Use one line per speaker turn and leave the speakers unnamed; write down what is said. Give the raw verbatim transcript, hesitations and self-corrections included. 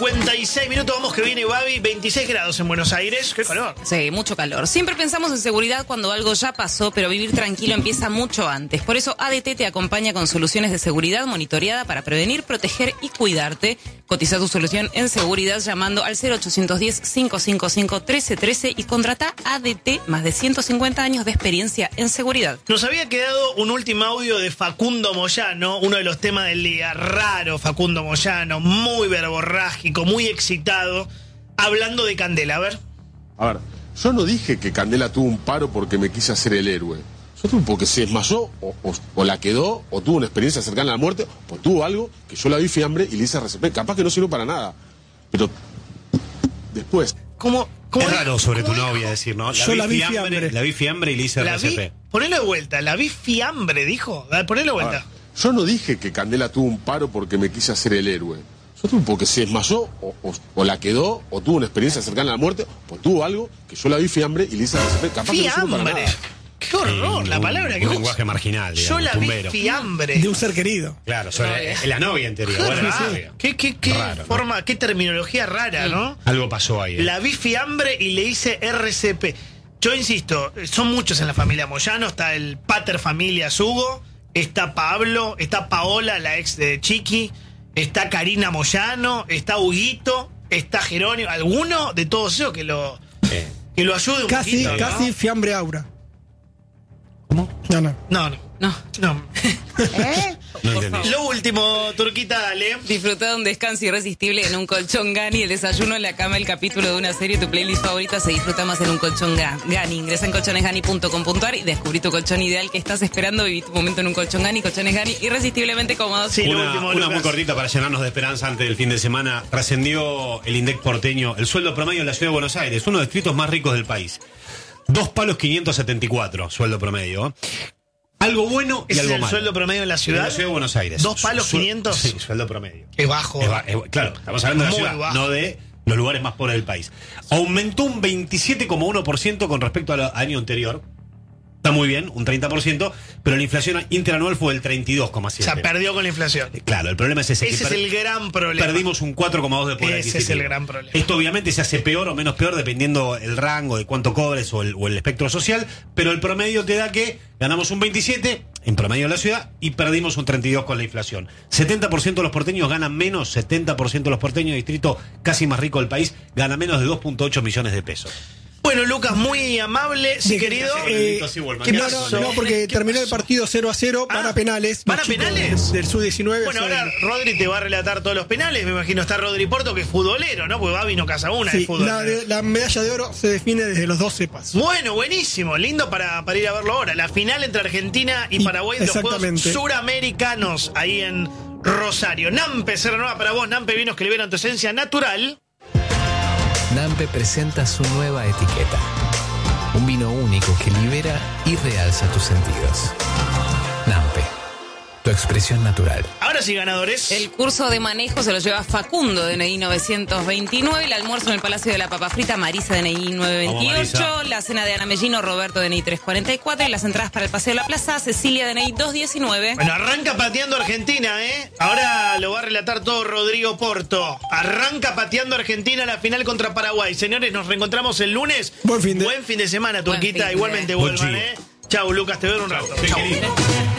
cincuenta y seis minutos, vamos que viene Babi, veintiséis grados en Buenos Aires, qué calor.
Sí, mucho calor. Siempre pensamos en seguridad cuando algo ya pasó, pero vivir tranquilo empieza mucho antes. Por eso A D T te acompaña con soluciones de seguridad monitoreada para prevenir, proteger y cuidarte. Cotiza tu solución en seguridad llamando al cero ochocientos diez, cinco cinco cinco, uno tres uno tres y contrata A D T, más de ciento cincuenta años de experiencia en seguridad.
Nos había quedado un último audio de Facundo Moyano, uno de los temas del día, raro Facundo Moyano, muy verborrágico, muy excitado, hablando de Candela, a ver.
A ver, yo no dije que Candela tuvo un paro porque me quise hacer el héroe. Yo tuve porque se desmayó, o, o, o la quedó, o tuvo una experiencia cercana a la muerte, o tuvo algo que yo la vi fiambre y le hice R C P. Capaz que no sirvió para nada. Pero después...
¿Cómo, cómo
es raro sobre tu
dijo?
novia decir, ¿no? La
Yo
vi
la vi
fiambre,
fiambre.
La vi fiambre y le hice
La
R C P.
vi, ponelo de vuelta, la vi fiambre, dijo. Dale, ponelo de
A
vuelta.
ver, yo no dije que Candela tuvo un paro porque me quise hacer el héroe. Yo tuve porque se desmayó, o, o, o la quedó, o tuvo una experiencia cercana a la muerte, o tuvo algo que yo la vi fiambre y le hice R C P. Capaz que no sirvió para
Fiambre.
nada.
Qué horror,
Sí,
la
un-
palabra que
un
usa.
lenguaje marginal,
Yo
digamos,
la
tumbero.
vi fiambre.
De un ser querido.
Claro, sobre, es la novia en teoría.
Qué,
Bueno,
raro.
la novia.
qué, qué, qué
Raro, ¿no?
forma, qué terminología rara, ¿no?
Algo pasó ahí. ¿eh?
La vi fiambre y le hice R C P. Yo insisto, son muchos en la familia Moyano. Está el pater familia Hugo, está Pablo, está Paola, la ex de Chiqui, está Karina Moyano, está Huguito, está Jerónimo. ¿Alguno de todos ellos que lo,
Eh.
que lo ayude un
Casi,
poquito, ¿no?
casi fiambre aura.
¿Cómo?
No, no.
No, no.
No.
no.
No entendí.
Lo último, Turquita, dale.
Disfruta de un descanso irresistible en un colchón Gani, el desayuno en la cama, el capítulo de una serie, tu playlist favorita se disfruta más en un colchón Ga- Gani. Ingresa en colchones gani punto com punto ar y descubrí tu colchón ideal que estás esperando. Viví tu momento en un colchón Gani, colchones Gani, irresistiblemente cómodos.
Sí, lo
Una,
último,
una
Lucas.
muy cortita para llenarnos de esperanza antes del fin de semana. Trascendió el INDEC porteño, el sueldo promedio en la ciudad de Buenos Aires, uno de los distritos más ricos del país. Dos palos quinientos setenta y cuatro, sueldo promedio. ¿eh? Algo bueno y
¿Ese es
algo
el
malo.
sueldo promedio en la
En
ciudad?
la ciudad de Buenos Aires.
¿Dos palos
Su-
quinientos?
Sí, sueldo promedio.
Es bajo.
Es ba- es- claro, estamos hablando de la
Muy
ciudad,
bajo.
no de los lugares más pobres del país. Aumentó un veintisiete coma uno por ciento con respecto al año anterior. Está muy bien, un treinta por ciento, pero la inflación interanual fue del treinta y dos coma
O
siete.
sea, perdió con la inflación.
Claro, el problema es ese. que
Ese es
per-
el gran problema.
Perdimos un cuatro coma dos de poder
Ese es
adquisitivo.
el gran problema.
Esto obviamente se hace peor o menos peor dependiendo el rango de cuánto cobres o el, o el espectro social, pero el promedio te da que ganamos un veintisiete en promedio en la ciudad y perdimos un treinta y dos con la inflación. setenta por ciento de los porteños ganan menos, setenta por ciento de los porteños, distrito casi más rico del país, gana menos de dos punto ocho millones de pesos.
Bueno, Lucas, muy amable, sí,
De-
querido.
eh,
Benito Sigüelman,
que
¿qué
no,
pasó?
no, no, porque
¿Qué
terminó el
pasó?
partido cero a cero, van
Ah,
a penales.
¿van
los
a
chicos
penales?
Del sub diecinueve.
Bueno,
o sea,
ahora Rodri te va a relatar todos los penales. Me imagino está Rodri Porto, que es futbolero, ¿no? Porque Babi no casa una de
sí,
fútbol.
la, de- la medalla de oro se define desde los doce pasos.
Bueno, buenísimo, lindo para, para ir a verlo ahora. La final entre Argentina y,
Y-
Paraguay de los Juegos
exactamente.
Suramericanos, ahí en Rosario. Nampe se renueva para vos, Nampe, vinos que liberan tu esencia natural.
Nampe presenta su nueva etiqueta. Un vino único que libera y realza tus sentidos. Nampe, tu expresión natural.
Ahora sí, ganadores.
El curso de manejo se lo lleva Facundo, D N I novecientos veintinueve. El almuerzo en el Palacio de la Papa Frita, Marisa, D N I novecientos veintiocho.
Vamos, Marisa.
La cena de Ana Mellino, Roberto, D N I trescientos cuarenta y cuatro. Y las entradas para el Paseo de la Plaza, Cecilia, D N I doscientos diecinueve.
Bueno, arranca pateando Argentina, ¿eh? Ahora lo va a relatar todo Rodrigo Porto. Arranca pateando Argentina la final contra Paraguay. Señores, nos reencontramos el lunes.
Buen fin de-
Buen fin de semana,
Buen
Turquita.
fin de-
Igualmente
Buen
vuelvan,
día.
¿eh? Chau, Lucas, te veo en un rato.
Qué
Chau.
querido.